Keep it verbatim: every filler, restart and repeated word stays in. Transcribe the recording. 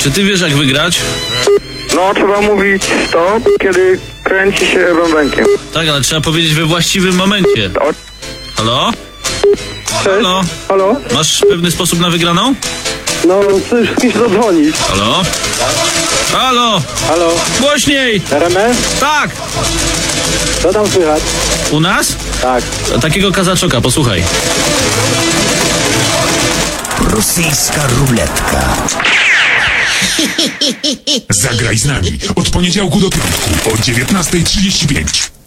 Czy ty wiesz, jak wygrać? No, trzeba mówić stop, kiedy kręci się bębenkiem. Tak, ale trzeba powiedzieć we właściwym momencie. O, Halo? cześć. Halo? Halo? Masz pewny sposób na wygraną? No, chcesz z kimś zadzwonić. Halo? Halo? Halo? Głośniej! R M S? Tak! Co tam słychać? U nas? Tak. Takiego kazaczoka, posłuchaj. Rosyjska ruletka. Zagraj z nami od poniedziałku do piątku o dziewiętnasta trzydzieści pięć.